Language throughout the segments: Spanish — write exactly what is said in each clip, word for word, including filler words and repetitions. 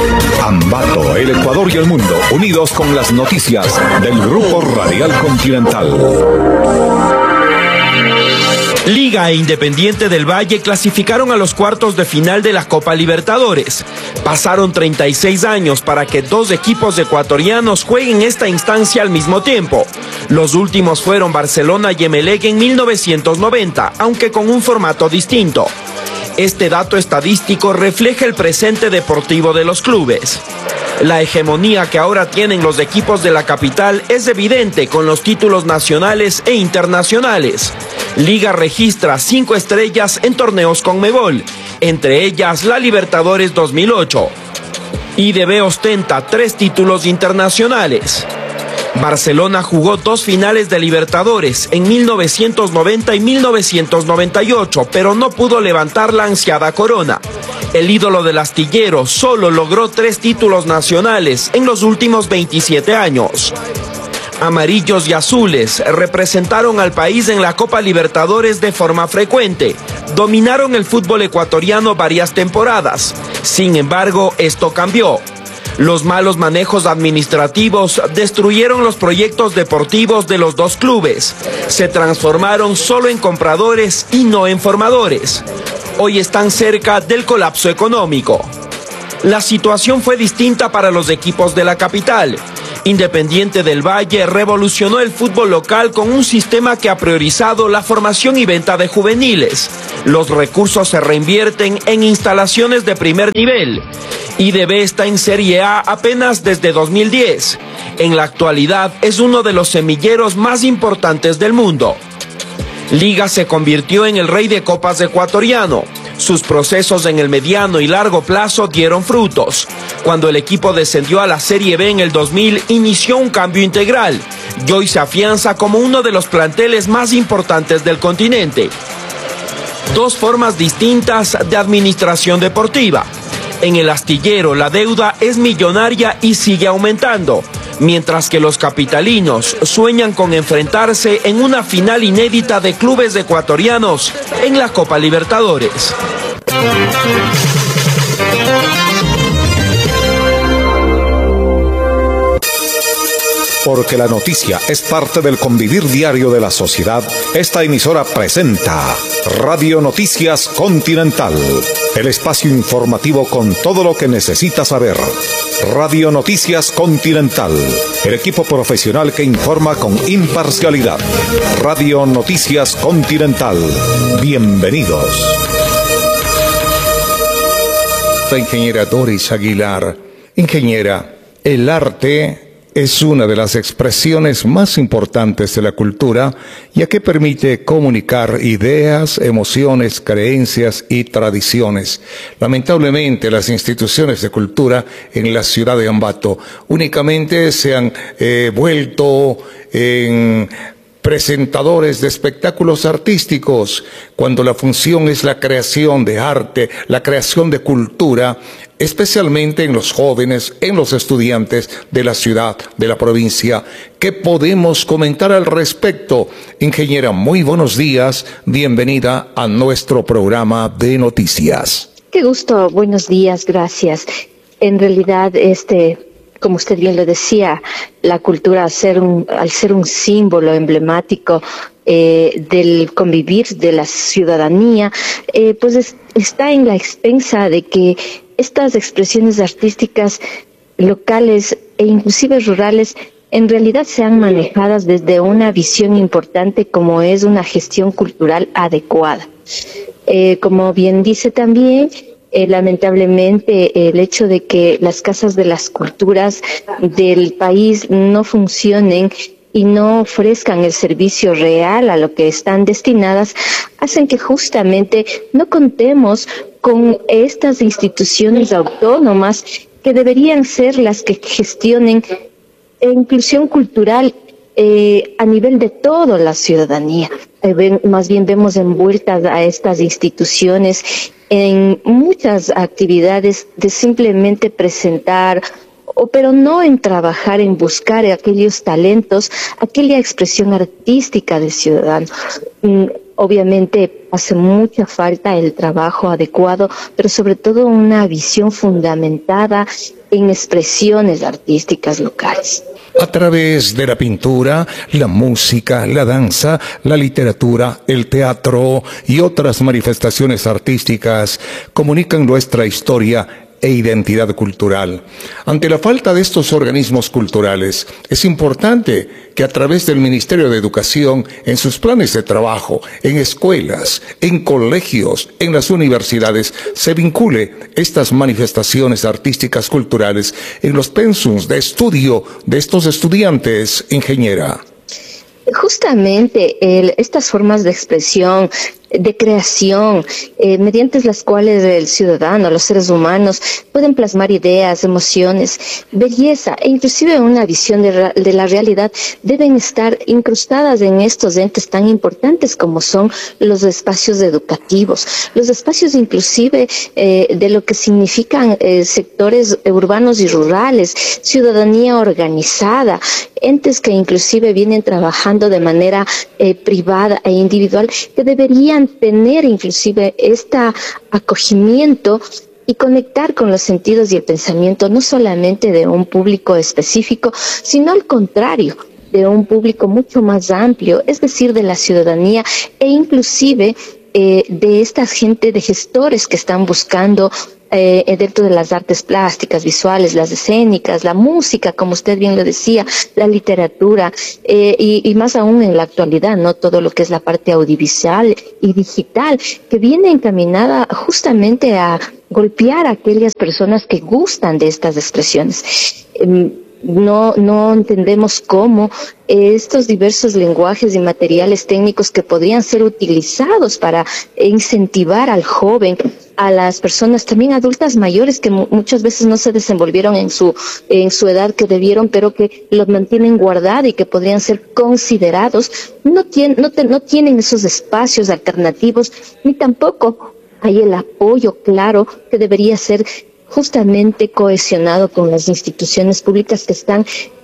Ambato, el Ecuador y el mundo, unidos con las noticias del Grupo Radial Continental. Liga e Independiente del Valle clasificaron a los cuartos de final de la Copa Libertadores. Pasaron treinta y seis años para que dos equipos ecuatorianos jueguen esta instancia al mismo tiempo. Los últimos fueron Barcelona y Emelec en mil novecientos noventa, aunque con un formato distinto. Este dato estadístico refleja el presente deportivo de los clubes. La hegemonía que ahora tienen los equipos de la capital es evidente con los títulos nacionales e internacionales. Liga registra cinco estrellas en torneos Conmebol, entre ellas la Libertadores dos mil ocho. I D B ostenta tres títulos internacionales. Barcelona jugó dos finales de Libertadores en mil novecientos noventa y mil novecientos noventa y ocho, pero no pudo levantar la ansiada corona. El ídolo del astillero solo logró tres títulos nacionales en los últimos veintisiete años. Amarillos y azules representaron al país en la Copa Libertadores de forma frecuente. Dominaron el fútbol ecuatoriano varias temporadas. Sin embargo, esto cambió. Los malos manejos administrativos destruyeron los proyectos deportivos de los dos clubes. Se transformaron solo en compradores y no en formadores. Hoy están cerca del colapso económico. La situación fue distinta para los equipos de la capital. Independiente del Valle revolucionó el fútbol local con un sistema que ha priorizado la formación y venta de juveniles. Los recursos se reinvierten en instalaciones de primer nivel. I D B está en Serie A apenas desde dos mil diez. En la actualidad es uno de los semilleros más importantes del mundo. Liga se convirtió en el rey de copas ecuatoriano. Sus procesos en el mediano y largo plazo dieron frutos. Cuando el equipo descendió a la Serie B en el dos mil, inició un cambio integral y hoy se afianza como uno de los planteles más importantes del continente. Dos formas distintas de administración deportiva. En el astillero la deuda es millonaria y sigue aumentando, mientras que los capitalinos sueñan con enfrentarse en una final inédita de clubes ecuatorianos en la Copa Libertadores. Porque la noticia es parte del convivir diario de la sociedad, esta emisora presenta Radio Noticias Continental, el espacio informativo con todo lo que necesitas saber. Radio Noticias Continental, el equipo profesional que informa con imparcialidad. Radio Noticias Continental, bienvenidos. La ingeniera Doris Aguilar. Ingeniera, el arte es una de las expresiones más importantes de la cultura, ya que permite comunicar ideas, emociones, creencias y tradiciones. Lamentablemente, las instituciones de cultura en la ciudad de Ambato únicamente se han eh, vuelto en presentadores de espectáculos artísticos, cuando la función es la creación de arte, la creación de cultura, especialmente en los jóvenes, en los estudiantes de la ciudad, de la provincia. ¿Qué podemos comentar al respecto? Ingeniera, muy buenos días, bienvenida a nuestro programa de noticias. Qué gusto, buenos días, gracias. En realidad, este, como usted bien lo decía, la cultura al ser un, al ser un símbolo emblemático eh, del convivir de la ciudadanía, eh, pues es, está en la expensa de que estas expresiones artísticas locales e inclusive rurales en realidad sean manejadas desde una visión importante como es una gestión cultural adecuada. Eh, como bien dice también, eh, lamentablemente el hecho de que las casas de las culturas del país no funcionen y no ofrezcan el servicio real a lo que están destinadas, hacen que justamente no contemos con estas instituciones autónomas que deberían ser las que gestionen inclusión cultural eh, a nivel de toda la ciudadanía. Eh, ven, más bien vemos envueltas a estas instituciones en muchas actividades de simplemente presentar, o, pero no en trabajar, en buscar aquellos talentos, aquella expresión artística del ciudadano. Mm, Obviamente hace mucha falta el trabajo adecuado, pero sobre todo una visión fundamentada en expresiones artísticas locales. A través de la pintura, la música, la danza, la literatura, el teatro y otras manifestaciones artísticas comunican nuestra historia e identidad cultural. Ante la falta de estos organismos culturales, es importante que a través del Ministerio de Educación, en sus planes de trabajo, en escuelas, en colegios, en las universidades, se vincule estas manifestaciones artísticas culturales en los pensums de estudio de estos estudiantes, ingeniera. Justamente el, estas formas de expresión, de creación, eh, mediante las cuales el ciudadano, los seres humanos, pueden plasmar ideas, emociones, belleza e inclusive una visión de, de la realidad, deben estar incrustadas en estos entes tan importantes como son los espacios educativos, los espacios inclusive eh, de lo que significan eh, sectores urbanos y rurales, ciudadanía organizada, entes que inclusive vienen trabajando de manera eh, privada e individual, que deberían tener inclusive este acogimiento y conectar con los sentidos y el pensamiento no solamente de un público específico, sino al contrario, de un público mucho más amplio, es decir, de la ciudadanía e inclusive eh, de esta gente de gestores que están buscando Eh, dentro de las artes plásticas, visuales, las escénicas, la música, como usted bien lo decía, la literatura, eh, y, y más aún en la actualidad, ¿no? Todo lo que es la parte audiovisual y digital, que viene encaminada justamente a golpear a aquellas personas que gustan de estas expresiones. Eh, No, no entendemos cómo estos diversos lenguajes y materiales técnicos que podrían ser utilizados para incentivar al joven, a las personas también adultas mayores que muchas veces no se desenvolvieron en su en su edad que debieron, pero que los mantienen guardados y que podrían ser considerados, no tienen no, te, no tienen esos espacios alternativos, ni tampoco hay el apoyo claro que debería ser justamente cohesionado con las instituciones públicas que están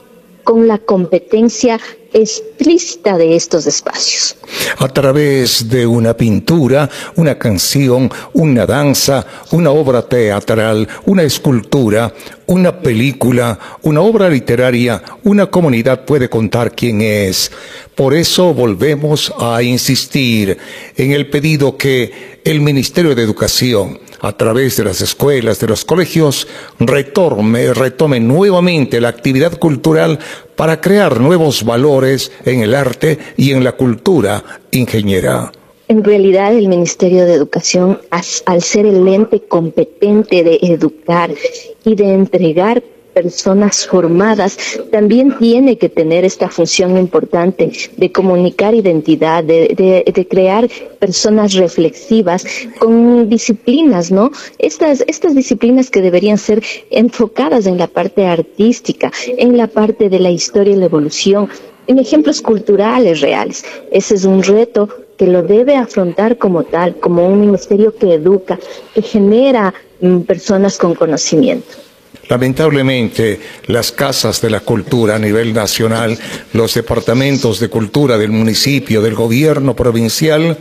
con la competencia explícita de estos espacios. A través de una pintura, una canción, una danza, una obra teatral, una escultura, una película, una obra literaria, una comunidad puede contar quién es. Por eso volvemos a insistir en el pedido que el Ministerio de Educación, a través de las escuelas, de los colegios, retome, retome nuevamente la actividad cultural para crear nuevos valores en el arte y en la cultura, ingeniera. En realidad, el Ministerio de Educación, al ser el ente competente de educar y de entregar personas formadas, también tiene que tener esta función importante de comunicar identidad, de, de, de crear personas reflexivas con disciplinas, ¿no? Estas, estas disciplinas que deberían ser enfocadas en la parte artística, en la parte de la historia y la evolución, en ejemplos culturales reales. Ese es un reto que lo debe afrontar como tal, como un ministerio que educa, que genera mm, personas con conocimiento. Lamentablemente, las casas de la cultura a nivel nacional, los departamentos de cultura del municipio, del gobierno provincial,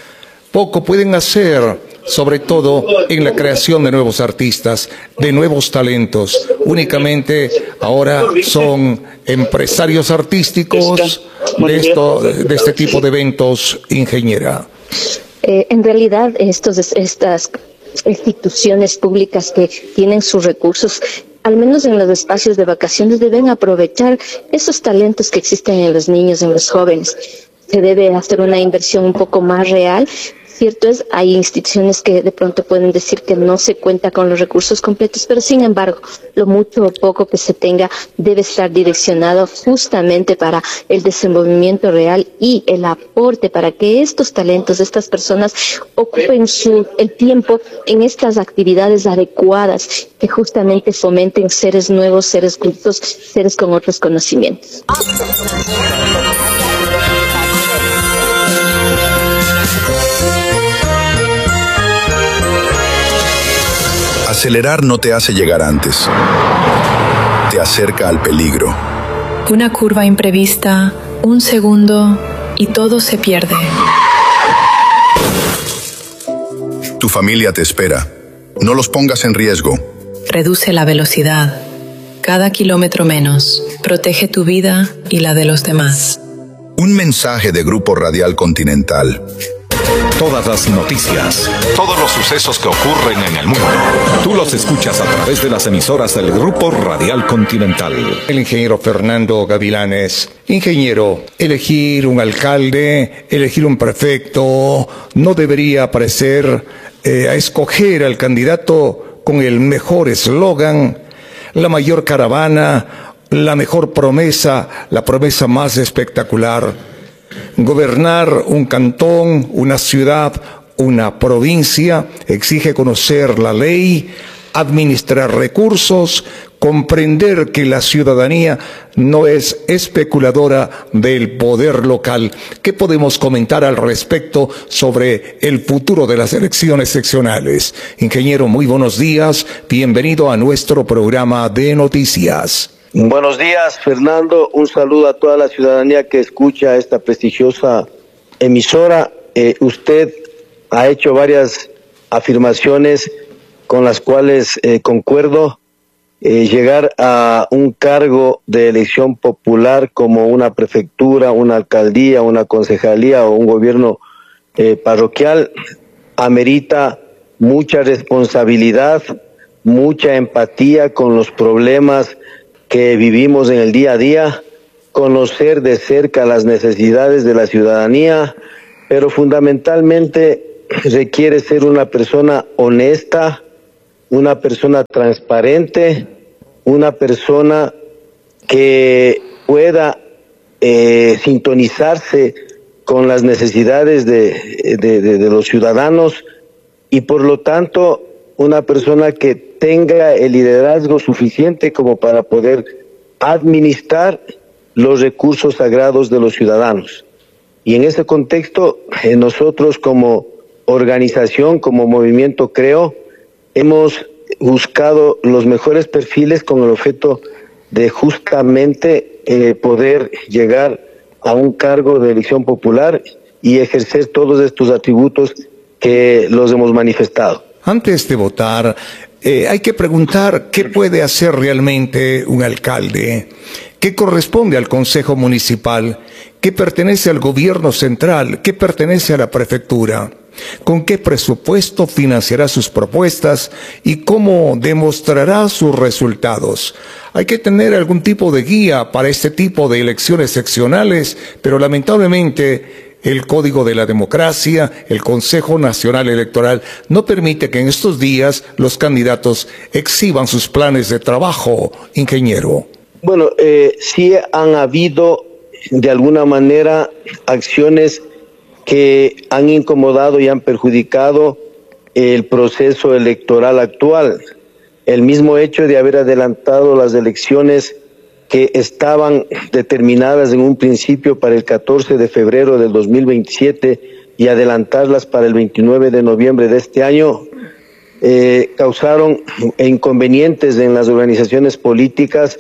poco pueden hacer, sobre todo en la creación de nuevos artistas, de nuevos talentos. Únicamente ahora son empresarios artísticos de, esto, de este tipo de eventos, ingeniera. Eh, en realidad, estos, estas instituciones públicas que tienen sus recursos, al menos en los espacios de vacaciones, deben aprovechar esos talentos que existen en los niños, en los jóvenes. Se debe hacer una inversión un poco más real. Cierto es, hay instituciones que de pronto pueden decir que no se cuenta con los recursos completos, pero sin embargo, lo mucho o poco que se tenga debe estar direccionado justamente para el desenvolvimiento real y el aporte para que estos talentos, estas personas ocupen su, el tiempo en estas actividades adecuadas que justamente fomenten seres nuevos, seres cultos, seres con otros conocimientos. Acelerar no te hace llegar antes, te acerca al peligro. Una curva imprevista, un segundo y todo se pierde. Tu familia te espera. No los pongas en riesgo. reduce la velocidad. Cada kilómetro menos protege tu vida y la de los demás. Un mensaje de Grupo Radial Continental. Todas las noticias, todos los sucesos que ocurren en el mundo, tú los escuchas a través de las emisoras del Grupo Radial Continental. El ingeniero Fernando Gavilanes. Ingeniero, elegir un alcalde, elegir un prefecto, no debería parecer eh, a escoger al candidato con el mejor eslogan, la mayor caravana, la mejor promesa, la promesa más espectacular. Gobernar un cantón, una ciudad, una provincia exige conocer la ley, administrar recursos, comprender que la ciudadanía no es especuladora del poder local. ¿Qué podemos comentar al respecto sobre el futuro de las elecciones seccionales? Ingeniero, muy buenos días, bienvenido a nuestro programa de noticias. Buenos días, Fernando. Un saludo a toda la ciudadanía que escucha esta prestigiosa emisora. Eh, usted ha hecho varias afirmaciones con las cuales eh, concuerdo. Eh, llegar a un cargo de elección popular como una prefectura, una alcaldía, una concejalía o un gobierno eh, parroquial amerita mucha responsabilidad, mucha empatía con los problemas que vivimos en el día a día, conocer de cerca las necesidades de la ciudadanía, pero fundamentalmente requiere ser una persona honesta, una persona transparente, una persona que pueda eh, sintonizarse con las necesidades de, de, de, de los ciudadanos y por lo tanto una persona que tenga el liderazgo suficiente como para poder administrar los recursos sagrados de los ciudadanos. Y en ese contexto, eh, nosotros como organización, como movimiento Creo, hemos buscado los mejores perfiles con el objeto de justamente eh, poder llegar a un cargo de elección popular y ejercer todos estos atributos que los hemos manifestado. Antes de votar, eh, hay que preguntar qué puede hacer realmente un alcalde, qué corresponde al Consejo Municipal, qué pertenece al gobierno central, qué pertenece a la prefectura, con qué presupuesto financiará sus propuestas y cómo demostrará sus resultados. Hay que tener algún tipo de guía para este tipo de elecciones seccionales, pero lamentablemente el Código de la Democracia, el Consejo Nacional Electoral, no permite que en estos días los candidatos exhiban sus planes de trabajo, ingeniero. Bueno, eh, sí han habido de alguna manera acciones que han incomodado y han perjudicado el proceso electoral actual. El mismo hecho de haber adelantado las elecciones que estaban determinadas en un principio para el catorce de febrero del dos mil veintisiete y adelantarlas para el veintinueve de noviembre de este año, eh, causaron inconvenientes en las organizaciones políticas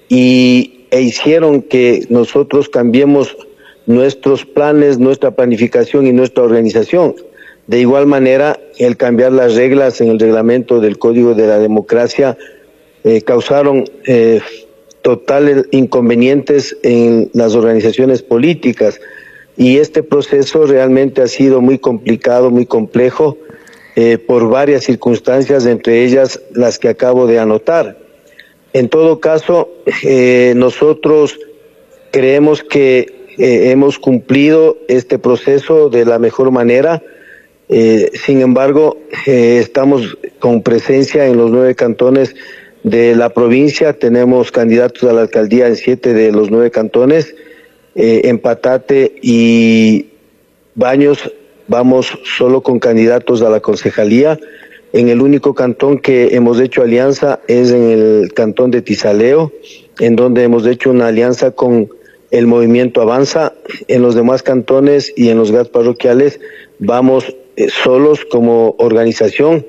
y, e hicieron que nosotros cambiemos nuestros planes, nuestra planificación y nuestra organización. De igual manera, el cambiar las reglas en el reglamento del Código de la Democracia eh, causaron eh, totales inconvenientes en las organizaciones políticas y este proceso realmente ha sido muy complicado, muy complejo eh, por varias circunstancias, entre ellas las que acabo de anotar. En todo caso, eh, nosotros creemos que eh, hemos cumplido este proceso de la mejor manera. Eh, sin embargo, eh, estamos con presencia en los nueve cantones de la provincia, tenemos candidatos a la alcaldía en siete de los nueve cantones, eh, en Patate y Baños vamos solo con candidatos a la concejalía. En el único cantón que hemos hecho alianza es en el cantón de Tizaleo, en donde hemos hecho una alianza con el movimiento Avanza. En los demás cantones y en los G A T parroquiales vamos eh, solos como organización.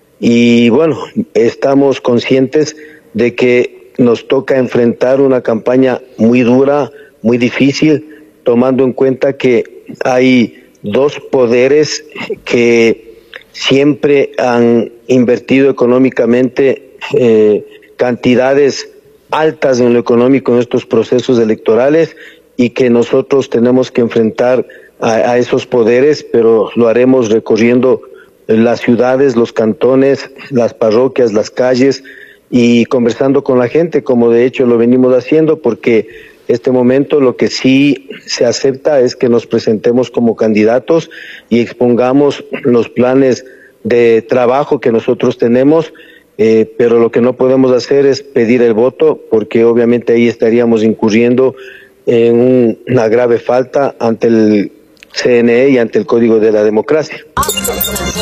Y bueno, estamos conscientes de que nos toca enfrentar una campaña muy dura, muy difícil, tomando en cuenta que hay dos poderes que siempre han invertido económicamente eh, cantidades altas en lo económico en estos procesos electorales y que nosotros tenemos que enfrentar a, a esos poderes, pero lo haremos recorriendo las ciudades, los cantones, las parroquias, las calles y conversando con la gente, como de hecho lo venimos haciendo, porque este momento lo que sí se acepta es que nos presentemos como candidatos y expongamos los planes de trabajo que nosotros tenemos, eh, pero lo que no podemos hacer es pedir el voto, porque obviamente ahí estaríamos incurriendo en un, una grave falta ante el C N E y ante el Código de la Democracia.